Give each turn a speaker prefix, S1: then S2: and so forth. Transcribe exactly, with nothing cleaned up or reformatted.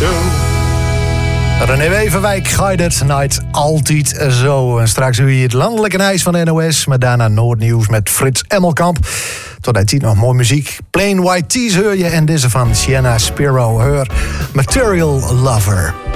S1: zo. René Weverwijk, Guided Night, altijd zo. En straks u hier het landelijke ijs van de N O S, maar daarna Noordnieuws met Frits Emmelkamp. Tot hij ziet nog mooi muziek. Plain White Tees hoor je en deze van Sienna Spiro, her Material Lover.